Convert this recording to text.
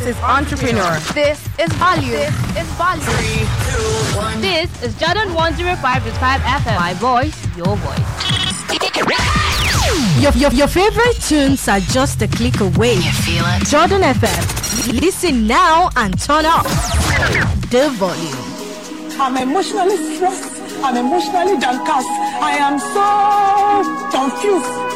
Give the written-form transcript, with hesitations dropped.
is Entrepreneur. This is Value. This is Value. 3, 2, 1. This is Jordan 105.5 FM. My voice, your voice. Your favorite tunes are just a click away. You feel it? Jordan FM. Listen now and turn up the volume. I'm emotionally stressed. I'm emotionally downcast. I am so confused.